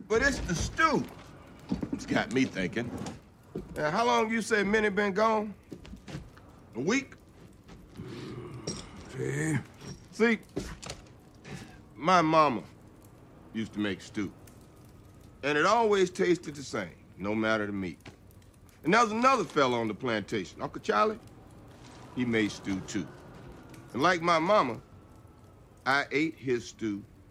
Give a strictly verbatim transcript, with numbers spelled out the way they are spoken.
But it's the stew. It's got me thinking. Now, how long you say Minnie been gone? A week? See? See, my mama used to make stew. And it always tasted the same, no matter the meat. And there was another fella on the plantation, Uncle Charlie. He made stew too. And like my mama, I ate his stew